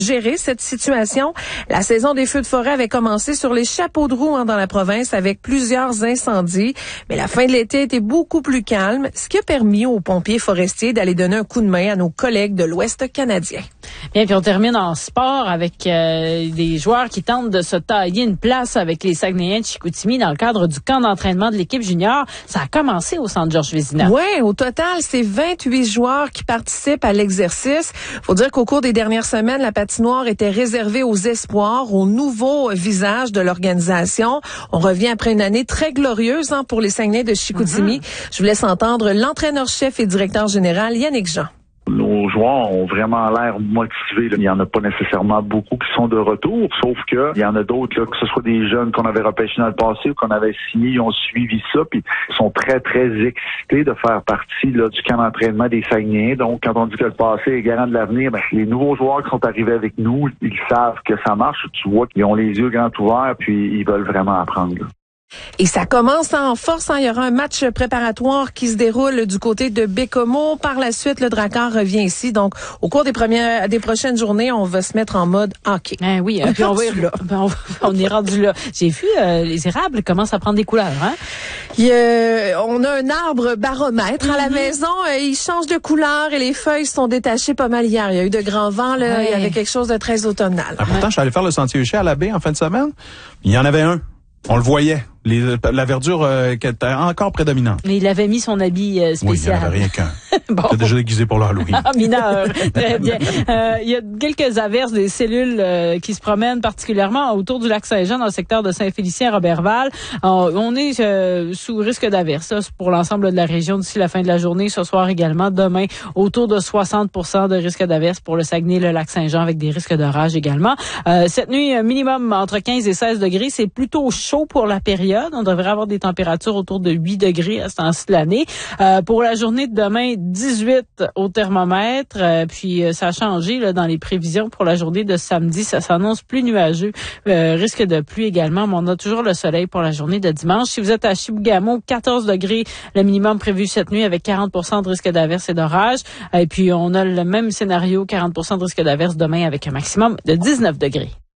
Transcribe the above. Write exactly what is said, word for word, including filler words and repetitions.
gérer cette situation. La saison des feux de forêt avait commencé sur les chapeaux de roue hein, dans la province avec plusieurs incendies. Mais la fin de l'été était beaucoup plus calme, ce qui a permis aux pompiers forestiers d'aller donner un coup de main à nos collègues de l'Ouest canadien. Bien, puis on termine en sport avec euh, des joueurs qui tentent de se tailler une place avec les Saguenayens de Chicoutimi dans le cadre du camp d'entraînement de l'équipe junior. Ça a commencé au centre Georges Vézina. Oui, au total, c'est vingt-huit joueurs qui participent à l'exercice. Faut dire qu'au cours des dernières semaines, la patinoire était réservée aux espoirs, aux nouveaux visages de l'organisation. On revient après une année très glorieuse hein, pour les Saguenayens de Chicoutimi. Mm-hmm. Je vous laisse entendre l'entraîneur-chef et directeur général Yannick Jean. Nos joueurs ont vraiment l'air motivés. Là. Il n'y en a pas nécessairement beaucoup qui sont de retour, sauf que il y en a d'autres, là, que ce soit des jeunes qu'on avait repêchés dans le passé ou qu'on avait signés, ils ont suivi ça, puis ils sont très, très excités de faire partie là, du camp d'entraînement des Saguenayens. Donc, quand on dit que le passé est garant de l'avenir, ben, les nouveaux joueurs qui sont arrivés avec nous, ils savent que ça marche. Tu vois qu'ils ont les yeux grands ouverts, puis ils veulent vraiment apprendre. Là. Et ça commence en force. Hein. Il y aura un match préparatoire qui se déroule du côté de Bécomo. Par la suite, le Drakkar revient ici. Donc, au cours des premières, des prochaines journées, on va se mettre en mode hockey. Ben oui, on, puis on, va, on, on est rendu là. J'ai vu euh, les érables commencent à prendre des couleurs. Hein? Il y a, on a un arbre baromètre mm-hmm. à la maison. Il change de couleur et les feuilles sont détachées pas mal hier. Il y a eu de grands vents. Là. Ouais. Il y avait quelque chose de très automnal. Ah, pourtant, ouais. je suis allé faire le sentier Huchet à la baie en fin de semaine. Il y en avait un. On le voyait. Les, la verdure euh, qui était encore prédominante. Mais il avait mis son habit euh, spécial. Oui, il n'y en avait rien qu'un. Bon. C'était déjà déguisé pour l'Halloween. Ah, mineur. Très bien. Euh, il y a quelques averses, des cellules euh, qui se promènent particulièrement autour du lac Saint-Jean dans le secteur de Saint-Félicien-Robertval. Euh, on est euh, sous risque d'averse pour l'ensemble de la région d'ici la fin de la journée. Ce soir également, demain, autour de soixante pour cent de risque d'averse pour le Saguenay, le lac Saint-Jean avec des risques d'orage également. Euh, cette nuit, minimum entre quinze et seize degrés. C'est plutôt chaud pour la période. On devrait avoir des températures autour de huit degrés à ce temps-ci de l'année. Euh, pour la journée de demain, dix-huit au thermomètre. Euh, puis euh, ça a changé là, dans les prévisions pour la journée de samedi. Ça s'annonce plus nuageux. Euh, risque de pluie également, mais on a toujours le soleil pour la journée de dimanche. Si vous êtes à Chibougamau, quatorze degrés, le minimum prévu cette nuit avec quarante pour cent de risque d'averse et d'orage. Et puis on a le même scénario, quarante pour cent de risque d'averse demain avec un maximum de dix-neuf degrés.